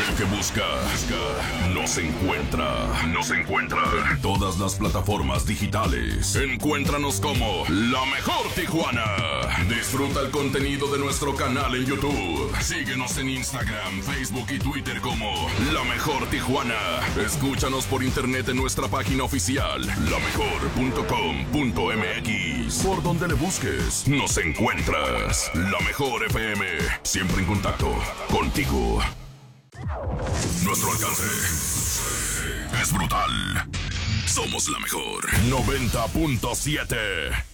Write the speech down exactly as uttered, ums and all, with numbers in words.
El que busca, busca, no se encuentra, no se encuentra. En todas las plataformas digitales, encuéntranos como La Mejor Tijuana. Disfruta el contenido de nuestro canal en YouTube. Síguenos en Instagram, Facebook y Twitter como La Mejor Tijuana. Escúchanos por internet en nuestra página oficial, la mejor punto com punto m x. Por donde le busques, nos encuentras. La Mejor F M, siempre en contacto contigo. Nuestro alcance es brutal. Somos la mejor. noventa punto siete.